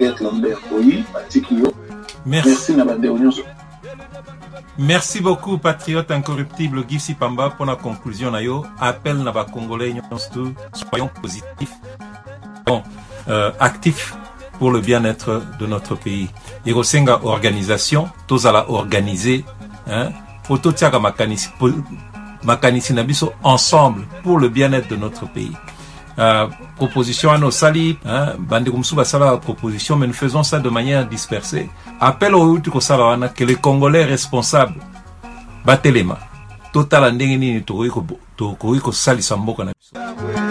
Maître Lambert Koyi, Atikio. Merci Nabadéonion. Merci beaucoup, patriote incorruptible Guy Sipamba, pour la conclusion. Nayo, appel Naba Congolais, soyons positifs, actifs pour le bien-être de notre pays. Irosenga organisation, tous à la organiser, photo tiaga makanisi nabiso ensemble pour le bien-être de notre pays. Proposition à nos sali, Bandikumsuba sala proposition, mais nous faisons ça de manière dispersée. Appel au Utuko Salawana que les Congolais responsables batelema total andengeni to ko sali samboka na biso.